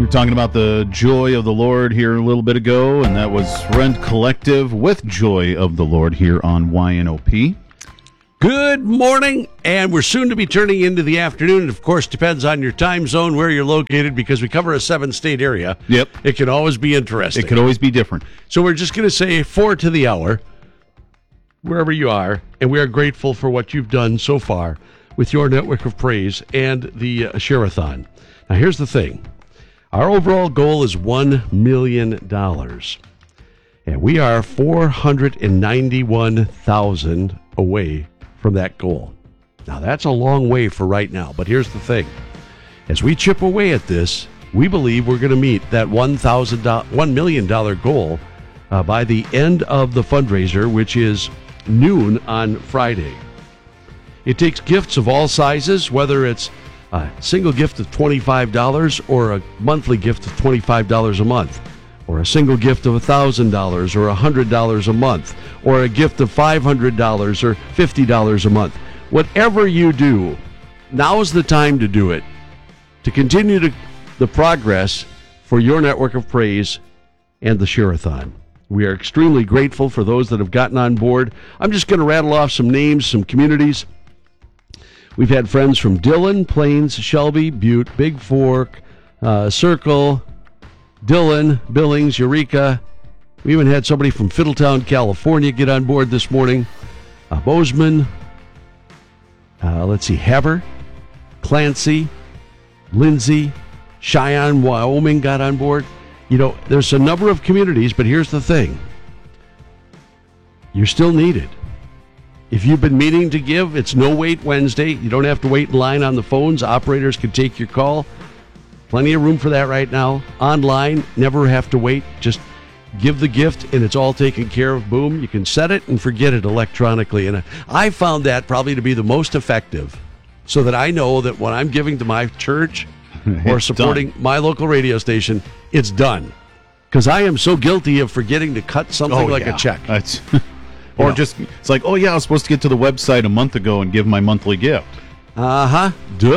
We were talking about the Joy of the Lord here a little bit ago, and that was Rent Collective with Joy of the Lord here on YNOP. Good morning, and we're soon to be turning into the afternoon. It, of course, depends on your time zone, where you're located, because we cover a 7-state area. Yep. It can always be interesting. It could always be different. So we're just going to say 4 to the hour, wherever you are, and we are grateful for what you've done so far with your network of praise and the Share-a-thon. Now, here's the thing. Our overall goal is $1 million, and we are 491,000 away from that goal. Now, that's a long way for right now, but here's the thing. As we chip away at this, we believe we're going to meet that $1 million goal by the end of the fundraiser, which is noon on Friday. It takes gifts of all sizes, whether it's a single gift of $25 or a monthly gift of $25 a month, or a single gift of $1,000 or $100 a month, or a gift of $500 or $50 a month. Whatever you do, now's the time to do it, to continue the progress for your network of praise and the Share-a-thon. We are extremely grateful for those that have gotten on board. I'm just going to rattle off some names, some communities. We've had friends from Dillon, Plains, Shelby, Butte, Big Fork, Circle, Dillon, Billings, Eureka. We even had somebody from Fiddletown, California get on board this morning. Bozeman, Heber, Clancy, Lindsay, Cheyenne, Wyoming got on board. You know, there's a number of communities, but here's the thing. You're still needed. If you've been meaning to give, it's No Wait Wednesday. You don't have to wait in line on the phones. Operators can take your call. Plenty of room for that right now. Online, never have to wait. Just give the gift, and it's all taken care of. Boom. You can set it and forget it electronically. And I found that probably to be the most effective, so that I know that when I'm giving to my church or supporting my local radio station, it's done. Because I am so guilty of forgetting to cut something a check. Or just, it's like, oh yeah, I was supposed to get to the website a month ago and give my monthly gift. Duh.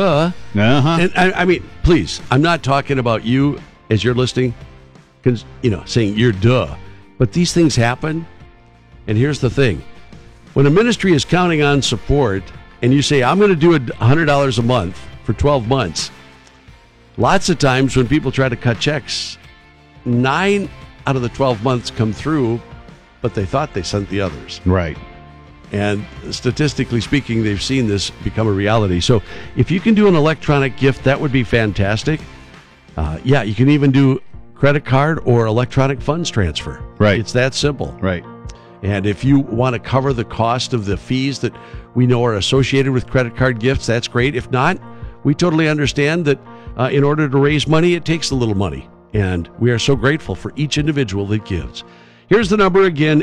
And I mean, please, I'm not talking about you as you're listening, saying you're duh. But these things happen, and here's the thing. When a ministry is counting on support, and you say, I'm going to do $100 a month for 12 months, lots of times when people try to cut checks, 9 out of the 12 months come through, but they thought they sent the others. Right. And statistically speaking, they've seen this become a reality. So if you can do an electronic gift, that would be fantastic. You can even do credit card or electronic funds transfer. Right. It's that simple. Right. And if you want to cover the cost of the fees that we know are associated with credit card gifts, that's great. If not, we totally understand that in order to raise money, it takes a little money. And we are so grateful for each individual that gives. Here's the number again,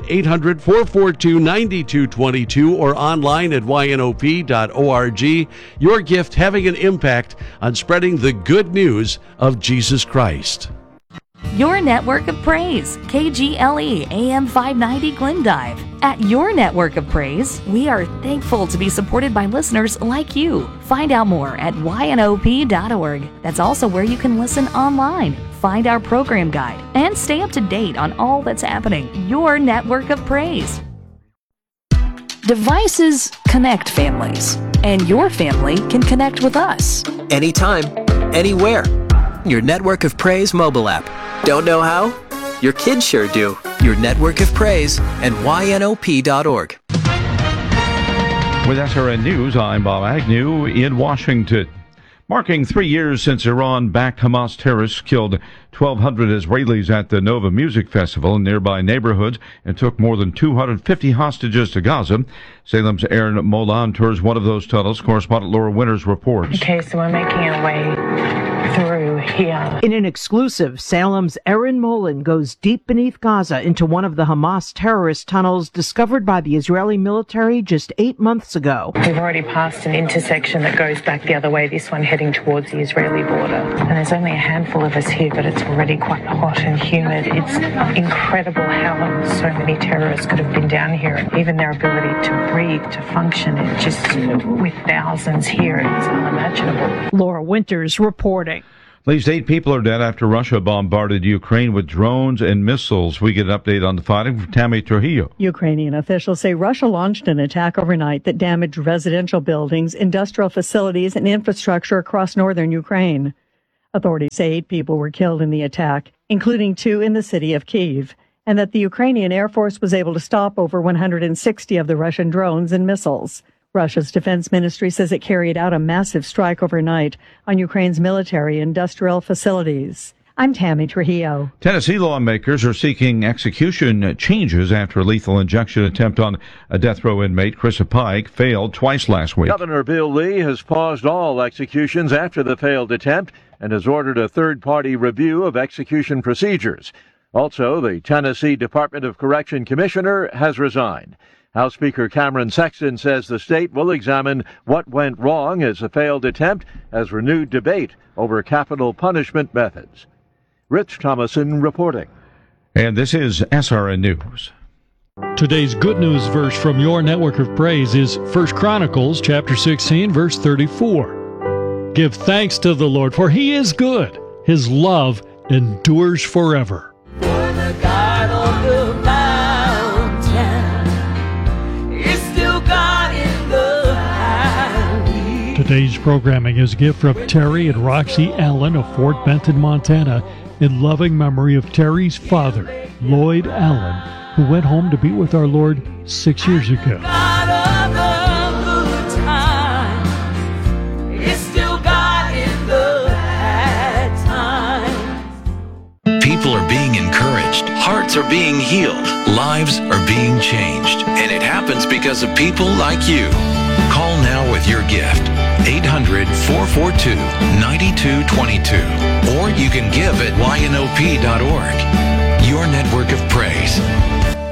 800-442-9222, or online at ynop.org. Your gift having an impact on spreading the good news of Jesus Christ. Your network of praise, KGLE AM 590 Glendive. At your network of praise, we are thankful to be supported by listeners like you. Find out more at ynop.org. That's also where you can listen online, find our program guide, and stay up to date on all that's happening. Your network of praise. Devices connect families, and your family can connect with us. Anytime, anywhere. Your Network of Praise mobile app. Don't know how? Your kids sure do. Your Network of Praise and ynop.org. With SRN News, I'm Bob Agnew in Washington. Marking 3 years since Iran-backed Hamas terrorists killed 1,200 Israelis at the Nova Music Festival in nearby neighborhoods and took more than 250 hostages to Gaza. Salem's Aaron Molan tours one of those tunnels. Correspondent Laura Winters reports. Okay, so we're making our way through here. In an exclusive, Salem's Aaron Molan goes deep beneath Gaza into one of the Hamas terrorist tunnels discovered by the Israeli military just 8 months ago. We've already passed an intersection that goes back the other way, this one heading towards the Israeli border. And there's only a handful of us here, but it's already quite hot and humid. It's incredible how so many terrorists could have been down here. Even their ability to breathe, to function, it just, with thousands here, it's unimaginable. Laura Winters reporting. At least 8 people are dead after Russia bombarded Ukraine with drones and missiles. We get an update on the fighting from Tammy Trujillo. Ukrainian officials say Russia launched an attack overnight that damaged residential buildings, industrial facilities, and infrastructure across northern Ukraine. Authorities say 8 people were killed in the attack, including 2 in the city of Kyiv, and that the Ukrainian Air Force was able to stop over 160 of the Russian drones and missiles. Russia's defense ministry says it carried out a massive strike overnight on Ukraine's military industrial facilities. I'm Tammy Trujillo. Tennessee lawmakers are seeking execution changes after a lethal injection attempt on a death row inmate, Chrissa Pike, failed twice last week. Governor Bill Lee has paused all executions after the failed attempt and has ordered a third-party review of execution procedures. Also, the Tennessee Department of Correction commissioner has resigned. House Speaker Cameron Sexton says the state will examine what went wrong as a failed attempt as renewed debate over capital punishment methods. Rich Thomason reporting. And this is SRN News. Today's good news verse from your network of praise is 1 Chronicles chapter 16, verse 34. Give thanks to the Lord, for he is good. His love endures forever. Today's programming is a gift from Terry and Roxy Allen of Fort Benton, Montana, in loving memory of Terry's father, Lloyd Allen, who went home to be with our Lord 6 years ago. People are being encouraged, hearts are being healed, lives are being changed, and it happens because of people like you. Call now with your gift, 800-442-9222, or you can give at ynop.org. Your network of praise.